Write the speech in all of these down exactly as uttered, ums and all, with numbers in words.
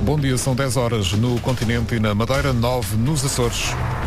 Bom dia, são dez horas no continente e na Madeira, nove nos Açores.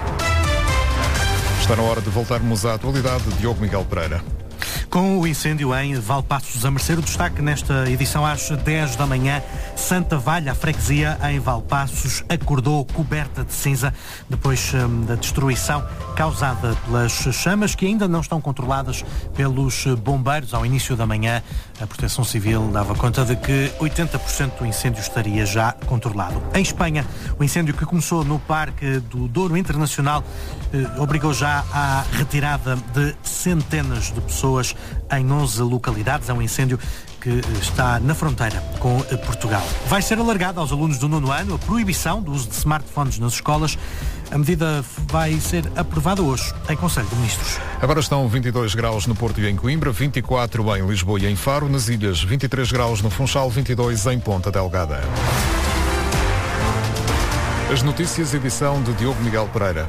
Está na hora de voltarmos à atualidade. Diogo Miguel Pereira. Com o incêndio em Valpaços a merecer o destaque nesta edição às dez da manhã, Santa Valha, a freguesia em Valpaços, acordou coberta de cinza depois hum, da destruição causada pelas chamas que ainda não estão controladas pelos bombeiros. Ao início da manhã, a Proteção Civil dava conta de que oitenta por cento do incêndio estaria já controlado. Em Espanha, o incêndio que começou no Parque do Douro Internacional eh, obrigou já à retirada de centenas de pessoas em onze localidades. É um incêndio que está na fronteira com Portugal. Vai ser alargada aos alunos do nono ano a proibição do uso de smartphones nas escolas. A medida vai ser aprovada hoje em Conselho de Ministros. Agora estão vinte e dois graus no Porto e em Coimbra, vinte e quatro em Lisboa e em Faro, nas Ilhas vinte e três graus no Funchal, vinte e dois em Ponta Delgada. As notícias, edição de Diogo Miguel Pereira.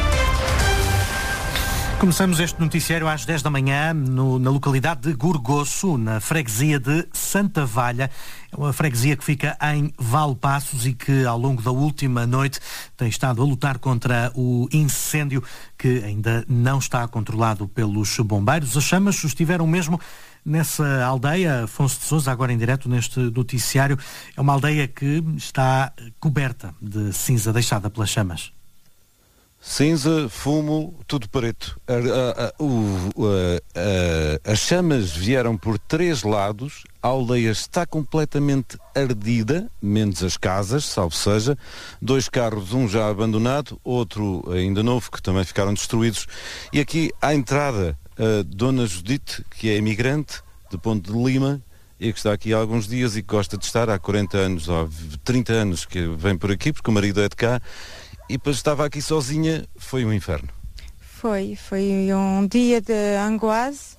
Começamos este noticiário às dez da manhã no, na localidade de Gorgoço, na freguesia de Santa Valha. É uma freguesia que fica em Valpaços e que ao longo da última noite tem estado a lutar contra o incêndio que ainda não está controlado pelos bombeiros. As chamas estiveram mesmo nessa aldeia, Afonso de Sousa, agora em direto neste noticiário. É uma aldeia que está coberta de cinza deixada pelas chamas. Cinza, fumo, tudo preto. A, a, a, o, a, a, as chamas vieram por três lados, a aldeia está completamente ardida, menos as casas, salvo seja. Dois carros, um já abandonado, outro ainda novo, que também ficaram destruídos. E aqui à entrada, a Dona Judite, que é imigrante de Ponte de Lima, e que está aqui há alguns dias e que gosta de estar há quarenta anos, ou trinta anos que vem por aqui, porque o marido é de cá. E depois estava aqui sozinha, foi um inferno. Foi, foi um dia de angoisse,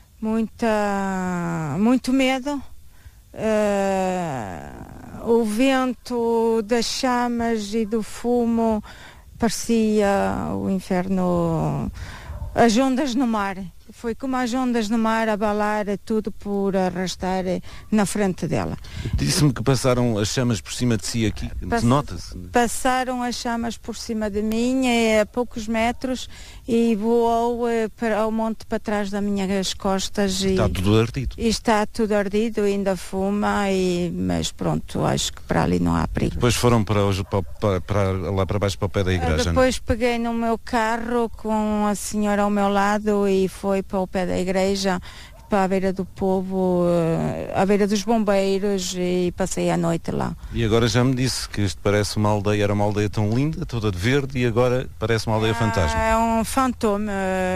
muita, muito medo. Uh, o vento das chamas e do fumo parecia o inferno, as ondas no mar. Foi como as ondas no mar, abalar tudo por arrastar na frente dela. Disse-me que passaram as chamas por cima de si aqui, Pass- nota-se. Passaram as chamas por cima de mim, a poucos metros, e voou para, ao monte para trás das minhas costas. E, está tudo ardido. E está tudo ardido, ainda fuma, e, mas pronto, acho que para ali não há perigo. Depois foram para, hoje, para, para, lá para baixo, para o pé da igreja. Depois não? Peguei no meu carro com a senhora ao meu lado e foi para o pé da igreja, para a beira do povo, à beira dos bombeiros, e passei a noite lá. E agora já me disse que isto parece uma aldeia, era uma aldeia tão linda, toda de verde, e agora parece uma aldeia ah, fantasma. É um fantoma,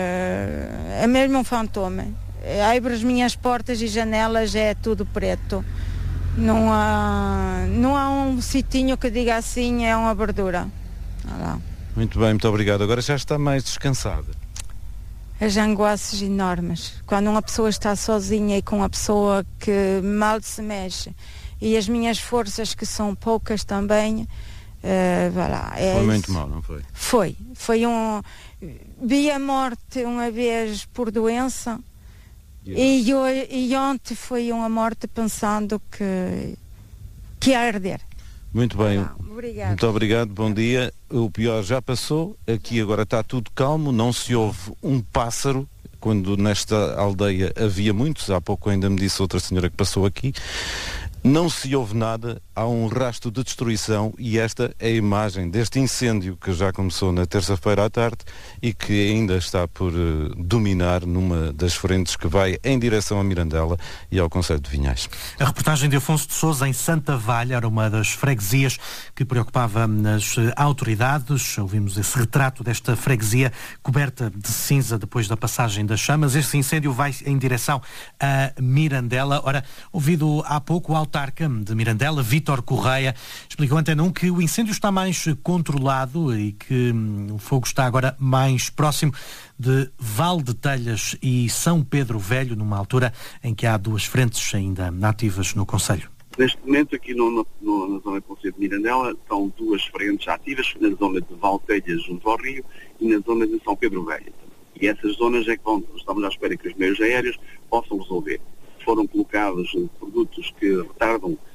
é mesmo um fantoma. Abro as minhas portas e janelas, é tudo preto. Não há, não há um sitinho que diga assim, é uma verdura. Olha lá. Muito bem, muito obrigado. Agora já está mais descansada. As angoices enormes. Quando uma pessoa está sozinha e com uma pessoa que mal se mexe, e as minhas forças, que são poucas também, uh, lá, é foi isso. Muito mal, não foi? Foi. Foi um... Vi a morte uma vez por doença, e, eu, e ontem foi uma morte pensando que, que ia arder. Muito bem. Ah, obrigado. Muito obrigado, bom dia. O pior já passou, aqui agora está tudo calmo, não se ouve um pássaro, quando nesta aldeia havia muitos, há pouco ainda me disse outra senhora que passou aqui. Não se ouve nada, há um rastro de destruição, e esta é a imagem deste incêndio que já começou na terça-feira à tarde e que ainda está por uh, dominar numa das frentes que vai em direção a Mirandela e ao concelho de Vinhais. A reportagem de Afonso de Sousa em Santa Valha era uma das freguesias que preocupava as autoridades. Ouvimos esse retrato desta freguesia coberta de cinza depois da passagem das chamas. Este incêndio vai em direção a Mirandela. Ora, ouvido há pouco o autarca de Mirandela, Vítor Correia, explicou à Antena um que o incêndio está mais controlado e que hum, o fogo está agora mais próximo de Val de Telhas e São Pedro Velho, numa altura em que há duas frentes ainda ativas no concelho. Neste momento, aqui no, no, no, na zona do concelho de Mirandela, estão duas frentes ativas, na zona de Val de Telhas, junto ao rio, e na zona de São Pedro Velho. E essas zonas é que vão, estamos à espera que os meios aéreos possam resolver. Foram colocados produtos que retardam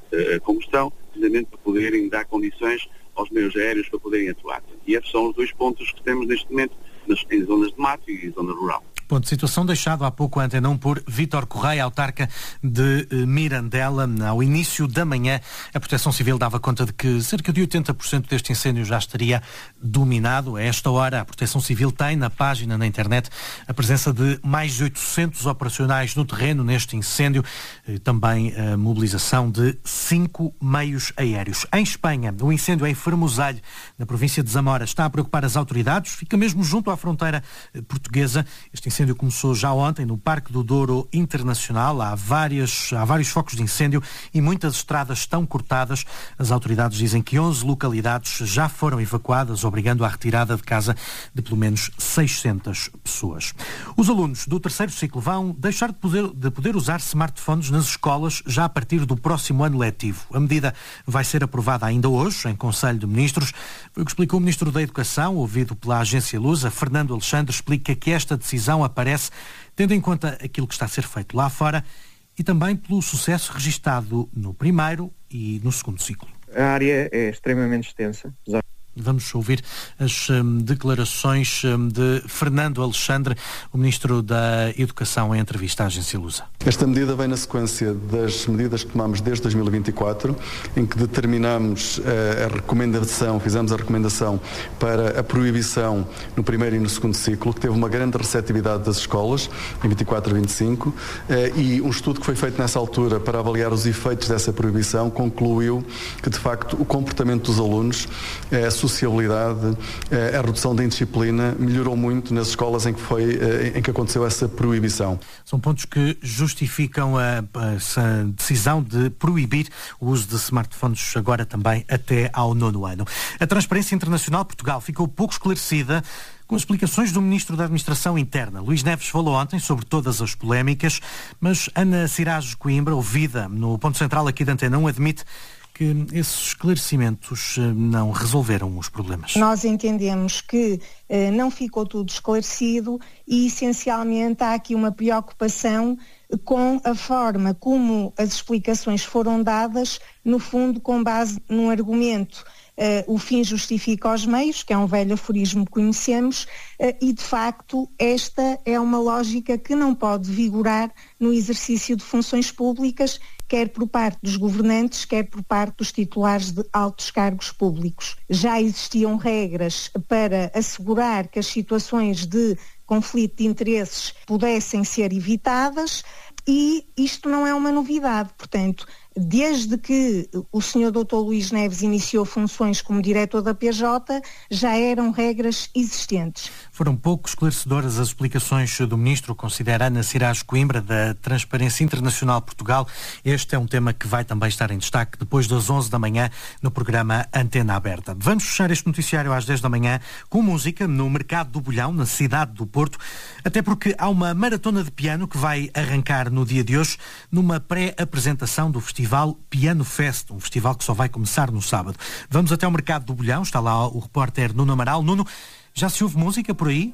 uh, combustão, precisamente para poderem dar condições aos meios aéreos para poderem atuar. E esses são os dois pontos que temos neste momento nas, em zonas de mato e em zona rural. Ponto de situação deixado há pouco a Antena um por Vítor Correia, autarca de Mirandela. Ao início da manhã, a Proteção Civil dava conta de que cerca de oitenta por cento deste incêndio já estaria dominado. A esta hora, a Proteção Civil tem na página na internet a presença de mais de oitocentos operacionais no terreno neste incêndio, também a mobilização de cinco meios aéreos. Em Espanha, o incêndio em Fermosalho, na província de Zamora, está a preocupar as autoridades, fica mesmo junto à fronteira portuguesa. Este incêndio começou já ontem no Parque do Douro Internacional. Há, várias, há vários focos de incêndio e muitas estradas estão cortadas. As autoridades dizem que onze localidades já foram evacuadas, obrigando à retirada de casa de pelo menos seiscentas pessoas. Os alunos do terceiro ciclo vão deixar de poder, de poder usar smartphones nas escolas já a partir do próximo ano letivo. A medida vai ser aprovada ainda hoje em Conselho de Ministros. Foi o que explicou o Ministro da Educação, ouvido pela agência Lusa. Fernando Alexandre explica que esta decisão aparece tendo em conta aquilo que está a ser feito lá fora e também pelo sucesso registado no primeiro e no segundo ciclo. A área é extremamente extensa. Vamos ouvir as um, declarações um, de Fernando Alexandre, o Ministro da Educação, em entrevista à agência Lusa. Esta medida vem na sequência das medidas que tomamos desde dois mil e vinte e quatro, em que determinamos uh, a recomendação, fizemos a recomendação para a proibição no primeiro e no segundo ciclo, que teve uma grande receptividade das escolas, em vinte e quatro e vinte e cinco, uh, e um estudo que foi feito nessa altura para avaliar os efeitos dessa proibição concluiu que, de facto, o comportamento dos alunos, uh, a sociabilidade, a redução da indisciplina melhorou muito nas escolas em que, foi, em que aconteceu essa proibição. São pontos que justificam a, a decisão de proibir o uso de smartphones agora também até ao nono ano. A Transparência Internacional Portugal ficou pouco esclarecida com as explicações do Ministro da Administração Interna. Luís Neves falou ontem sobre todas as polémicas, mas Ana Siraj Coimbra, ouvida no ponto central aqui da Antena um, admite que esses esclarecimentos não resolveram os problemas. Nós entendemos que eh, não ficou tudo esclarecido e, essencialmente, há aqui uma preocupação com a forma como as explicações foram dadas, no fundo, com base num argumento. Uh, o fim justifica os meios, que é um velho aforismo que conhecemos, uh, e de facto esta é uma lógica que não pode vigorar no exercício de funções públicas, quer por parte dos governantes, quer por parte dos titulares de altos cargos públicos. Já existiam regras para assegurar que as situações de conflito de interesses pudessem ser evitadas e isto não é uma novidade, portanto, desde que o senhor doutor Luís Neves iniciou funções como diretor da P J, já eram regras existentes. Foram pouco esclarecedoras as explicações do Ministro, considera Ana Siraj Coimbra, da Transparência Internacional Portugal. Este é um tema que vai também estar em destaque depois das onze da manhã no programa Antena Aberta. Vamos fechar este noticiário às dez da manhã com música no Mercado do Bolhão, na cidade do Porto, até porque há uma maratona de piano que vai arrancar no dia de hoje numa pré-apresentação do Festival Piano Fest, um festival que só vai começar no sábado. Vamos até ao Mercado do Bolhão, está lá o repórter Nuno Amaral. Nuno, já se ouve música por aí?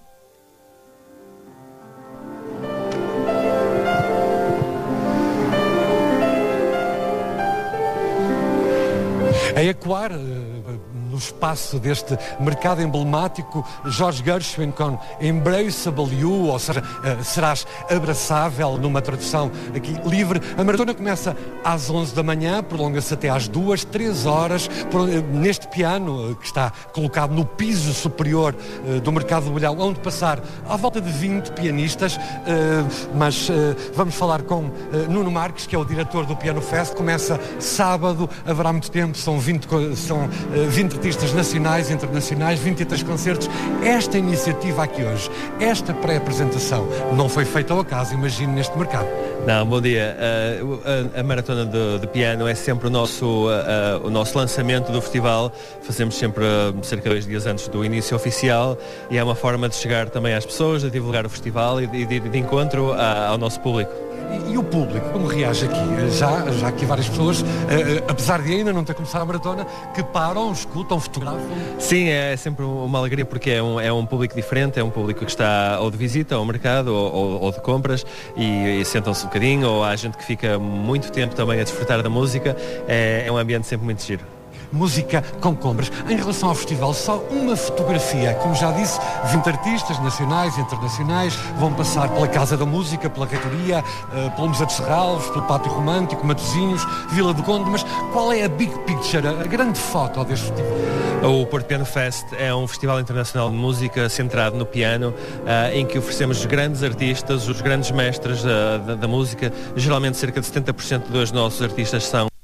A ecoar no espaço deste mercado emblemático, George Gershwin com Embraceable You, ou seja, serás abraçável, numa tradução aqui livre. A maratona começa às onze da manhã, prolonga-se até às duas, três horas, por, neste piano que está colocado no piso superior uh, do Mercado do Bolhão, onde passar à volta de vinte pianistas, uh, mas uh, vamos falar com uh, Nuno Marques, que é o diretor do Piano Fest. Começa sábado, haverá muito tempo, são vinte, são, uh, vinte artistas nacionais, internacionais, vinte e três concertos. Esta iniciativa aqui hoje, esta pré-apresentação, não foi feita ao acaso, imagino, neste mercado. Não, bom dia. Uh, a, a Maratona de, de Piano é sempre o nosso, uh, uh, o nosso lançamento do festival. Fazemos sempre uh, cerca de dois dias antes do início oficial e é uma forma de chegar também às pessoas, de divulgar o festival e de, de, de encontro a, ao nosso público. E, e o público, como reage aqui? Já, já aqui várias pessoas, uh, uh, apesar de ainda não ter começado a maratona, que param, escutam, fotografam. Sim, é sempre uma alegria porque é um, é um público diferente, é um público que está ou de visita ao mercado ou, ou, ou de compras e, e sentam-se um bocadinho, ou há gente que fica muito tempo também a desfrutar da música. É, é um ambiente sempre muito giro. Música com compras. Em relação ao festival, só uma fotografia. Como já disse, vinte artistas nacionais e internacionais vão passar pela Casa da Música, pela Reitoria, pelo Museu de Serralves, pelo Pátio Romântico, Matosinhos, Vila do Conde, mas qual é a big picture, a grande foto deste festival? O Porto Piano Fest é um festival internacional de música centrado no piano, uh, em que oferecemos grandes artistas, os grandes mestres uh, da, da música. Geralmente cerca de setenta por cento dos nossos artistas são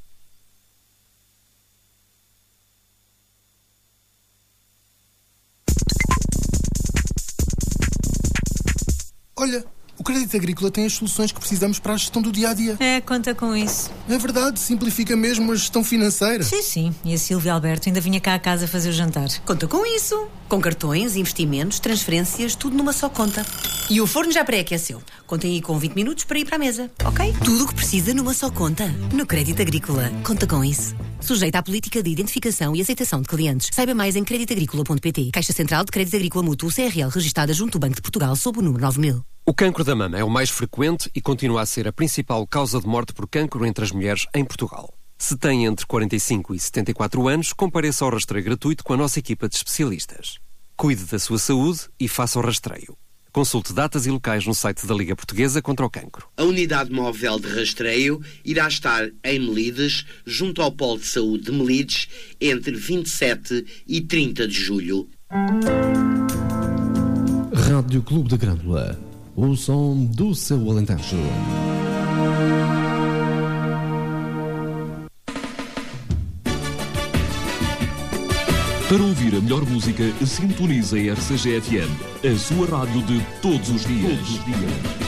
Olha, o Crédito Agrícola tem as soluções que precisamos para a gestão do dia-a-dia. É, conta com isso. É verdade, simplifica mesmo a gestão financeira. Sim, sim. E a Silvia Alberto ainda vinha cá a casa fazer o jantar. Conta com isso. Com cartões, investimentos, transferências, tudo numa só conta. E o forno já pré-aqueceu. Contem aí com vinte minutos para ir para a mesa, ok? Tudo o que precisa numa só conta. No Crédito Agrícola. Conta com isso. Sujeita à política de identificação e aceitação de clientes. Saiba mais em crédito agrícola ponto pt. Caixa Central de Crédito Agrícola Mútuo C R L, registada junto ao Banco de Portugal sob o número nove mil. O cancro da mama é o mais frequente e continua a ser a principal causa de morte por cancro entre as mulheres em Portugal. Se tem entre quarenta e cinco e setenta e quatro anos, compareça ao rastreio gratuito com a nossa equipa de especialistas. Cuide da sua saúde e faça o rastreio. Consulte datas e locais no site da Liga Portuguesa contra o Cancro. A unidade móvel de rastreio irá estar em Melides, junto ao Polo de Saúde de Melides, entre vinte e sete e trinta de julho. Rádio Clube da Grândola, o som do seu Alentejo. Para ouvir a melhor música, sintonize a R C G F M, a sua rádio de todos os dias. Todos os dias.